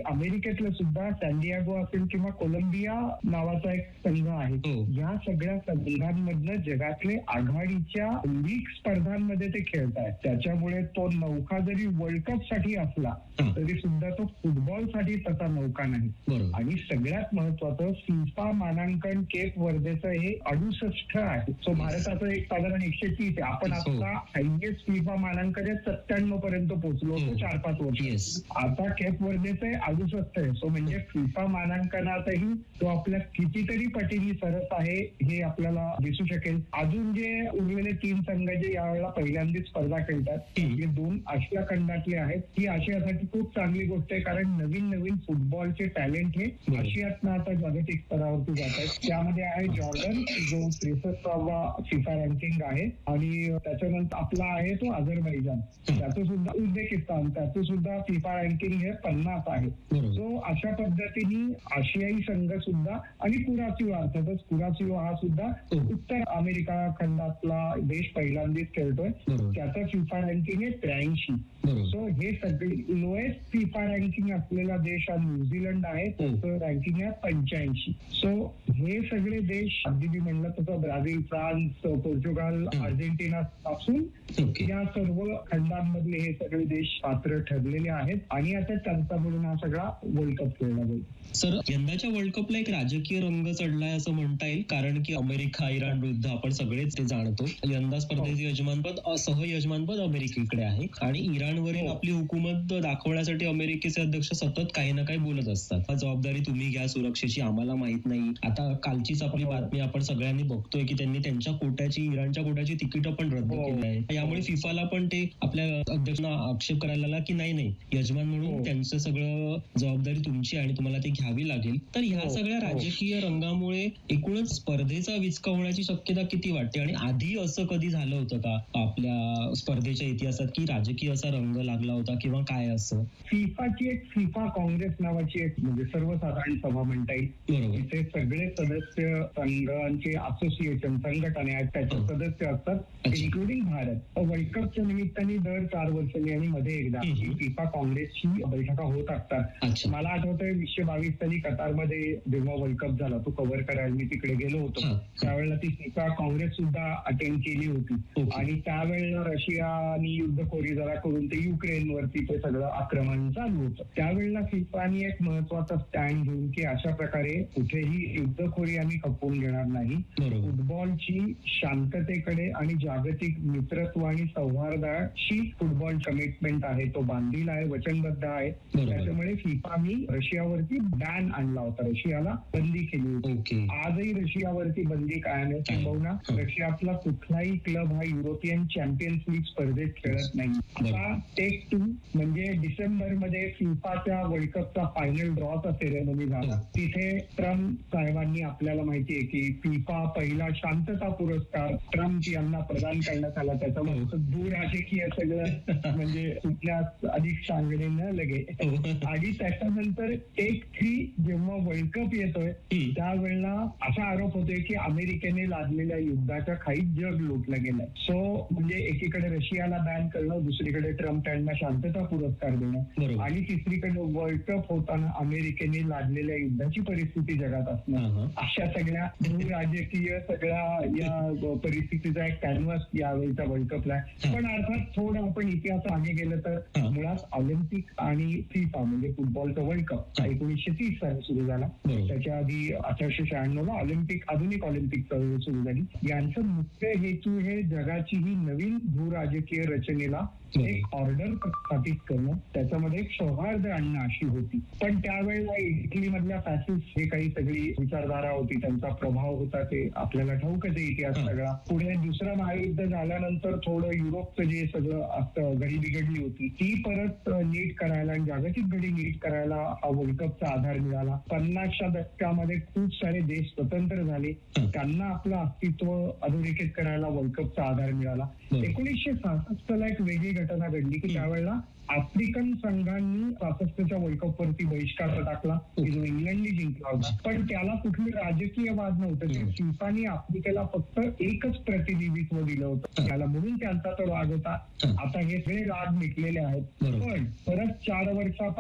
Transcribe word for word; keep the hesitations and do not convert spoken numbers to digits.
अमेरिकेतलं सुद्धा सॅनडियागो असेल किंवा कोलंबिया नावाचा एक संघ आहे. या सगळ्या संघांमधनं जगातले आघाडीच्या लीग स्पर्धांमध्ये ते खेळत आहेत. त्याच्यामुळे तो नौका जरी वर्ल्ड कप साठी असला तरी सुद्धा तो फुटबॉल साठी तसा नौका नाही. आणि सगळ्यात महत्वाचं फिफा मानांकन केप वर्देचं हे अडुसष्ट आहे. सो भारताचं एक साधारण एकशे तीस आहे. आपण आता हायएस्ट फिफा मानांकन सत्त्याण्णव पर्यंत पोहोचलो होतो चार पाच वर्ष. आता केप वर्देचं आहे अडुसष्ट आहे. सो म्हणजे फिफा मानांकनातही तो आपल्या कितीतरी पटीने सरस आहे हे आपल्याला दिसू शकेल. अजून जे उरलेले तीन संघ जे यावेळेला पहिल्यांदाच स्पर्धा खेळतात हे दोन आशिया खंडातले आहेत. ही आशियासाठी खूप चांगली गोष्ट आहे, कारण नवीन नवीन फुटबॉलचे टॅलेंट हे आशियातनं आता जागतिक स्तरावरती जात आहेत. त्यामध्ये आहे जॉर्डन जो त्रेसष्टावा फिफा रँकिंग आहे, आणि त्याच्यानंतर आपला आहे तो अझरबैजान, त्याचं सुद्धा उझबेकिस्तान, त्याचं सुद्धा फिफा रँकिंग हे पन्नास आहे. सो अशा पद्धतीने आशियाई संघ सुद्धा, आणि कुरासिओ अर्थातच कुरासिओ हा सुद्धा उत्तर अमेरिका खंडातला देश पहिल्यांदाच खेळतोय. त्याचं फिफा रँकिंग आहे त्र्याऐंशी. सो हे सगळे लोएस्ट फिफा रँकिंग असलेला देश हा न्यूझीलंड आहे, त्याचं रँकिंग आहे पंच्याऐंशी. सो हे सगळे देश अगदी मी म्हणलं तसं ब्राझील, फ्रान्स, पोर्तुगाल, अर्जेंटिना पासून या सर्व खंडांमधले हे सगळे देश पात्र ठरलेले आहेत, आणि आता त्यांचा म्हणून हा सगळा वर्ल्ड कप खेळला जाईल. सर, यंदाच्या वर्ल्ड कपला एक राजकीय रंग चढलाय असं म्हणता येईल, कारण की अमेरिका इराण विरुद्ध आपण सगळेच ते जाणतो. यंदा स्पर्धेचे यजमानपद सहयजमानपद अमेरिकेकडे आहे, आणि इराणवरील आपली हुकूमत दाखवण्यासाठी अमेरिकेचे अध्यक्ष सतत काही ना काही बोलत असतात. जबाबदारी तुम्ही घ्या सुरक्षेची, आम्हाला माहित नाही. आता कालचीच आपली बातमी आपण सगळ्यांनी बघतोय की त्यांनी त्यांच्या कोट्याची इराणच्या कोट्याची तिकीटं पण रद्द केली आहे. यामुळे फिफाला पण ते आपल्या अध्यक्षांना आक्षेप करायला लागला की नाही नाही यजमान म्हणून त्यांचं सगळं जबाबदारी तुमची आणि तुम्हाला ती घ्यावी लागेल. तर ह्या सगळ्या राजकीय रंगामुळे एकूणच स्पर्धेचा विचका होण्याची शक्यता किती वाटते, आणि आधी असं कधी झालं होतं का आपल्या स्पर्धेच्या इतिहासात की राजकीय असा रंग लागला होता किंवा काय असं? फिफाची एक फिफा काँग्रेस नावाची एक म्हणजे सर्वसाधारण सभा म्हणता येईल. तिथे सगळे सदस्य संघांचे असोसिएशन संघटना आहेत त्याचे सदस्य असतात, इन्क्लुडिंग भारत. वर्ल्ड कपच्या निमित्ताने दर चार वर्षांनी आणि मध्ये एकदा फिफा काँग्रेसची बैठका होत असतात. मला आठवतंय वीसशे बावीस साली कतारमध्ये जेव्हा वर्ल्ड कप झाला तो कव्हर करायला मी तिकडे गेलो होतो, त्यावेळेला ती फिफा काँग्रेस सुद्धा अटेंड केली होती. आणि त्यावेळेला रशियानी युद्धखोरी जरा करून ते युक्रेनवरती ते सगळं आक्रमण चालू होतं. त्यावेळेला फिफानी एक महत्वाचा स्टँड घेऊन की अशा प्रकारे कुठेही युद्धखोरी आम्ही खपवून घेणार नाही. फुटबॉलची शांततेकडे आणि जागतिक मित्रत्व आणि सौहार्दाशी फुटबॉल कमिटमेंट आहे, तो बांधील आहे, वचनबद्ध आहे. त्याच्यामुळे फिफानी रशियावरती बॅन आणला होता, रशियाला बंदी केली होती. आजही रशियावरती बंदी कायम आहे, किंबहुना रशियातला कुठलाही क्लब हा युरोपियन चॅम्पियन्स लीग स्पर्धेत खेळत नाही. आता टेक टू म्हणजे डिसेंबर मध्ये फिफाच्या वर्ल्ड कपचा फायनल ड्रॉचा सेरेमनी झाला. तिथे ट्रम्प साहेबांनी, आपल्याला माहितीये की फिफा पहिला शांतता पुरस्कार ट्रम्प यांना प्रदान करण्यात आला. त्याच्यामुळे भूराजकीय सगळं म्हणजे कुठल्याच अधिक सांगणे न लगे. आणि त्याच्यानंतर टेक थ्री जेव्हा वर्ल्ड कप येतोय त्यावेळेला असा आरोप होतोय की अमेरिकेने लादलेल्या युद्धाच्या खाईत जग लुटलं गेलंय. सो म्हणजे एकीकडे रशियाला बॅन करणं, दुसरीकडे ट्रम्प यांना शांतता पुरस्कार देणं, आणि तिसरीकडे वर्ल्ड कप होताना अमेरिकेने लादलेल्या युद्धाची परिस्थिती जगात असणं, अशा सगळ्या राजकीय सगळ्या या परिस्थितीचा एक कॅनव्हास यावेळीचा वर्ल्ड कपला आहे. पण अर्थात थोडं आपण इतिहास मागे गेलं तर मुळात ऑलिम्पिक आणि फिफा म्हणजे फुटबॉलचा वर्ल्ड कप एकोणीसशे तीस साली सुरू झाला. त्याच्या आधी अठराशे शहाण्णव ला ऑलिम्पिक आधुनिक ऑलिम्पिक सुरू झाली. यांचं मुख्य हेतू हे जगाची ही नवीन भूराजकीय रचनेला एक ऑर्डर स्थापित करणं, त्याच्यामध्ये एक सौहार्द आणणं अशी होती. पण त्यावेळेला इटली मधल्या फॅसिस्ट हे काही सगळी विचारधारा होती, त्यांचा प्रभाव होता, ते आपल्याला ठाऊकच आहे इतिहास सगळा. पुढे दुसरं महायुद्ध झाल्यानंतर थोडं युरोपचं जे सगळं असतं घडी बिघडली होती ती परत नीट करायला आणि जागतिक घडी नीट करायला हा वर्ल्ड कपचा आधार मिळाला. पन्नासच्या दशकामध्ये खूप सारे देश स्वतंत्र झाले, त्यांना आपलं अस्तित्व अधोरेखित करायला वर्ल्ड कपचा आधार मिळाला. एकोणीसशे सहासष्ट ला एक वेगळी घटना घडली की त्यावेळेला आफ्रिकन संघांनी पासष्टच्या वर्ल्ड कप वरती बहिष्कार टाकला की जो इंग्लंडने जिंकला होता. पण त्याला कुठले राजकीय वाद नव्हते, फिफाने आफ्रिकेला फक्त एकच प्रतिनिधित्व दिलं होतं त्याला, म्हणून त्यांचा तो राग होता. आता हे सगळे राग मिटलेले आहेत. पण परत चार वर्षा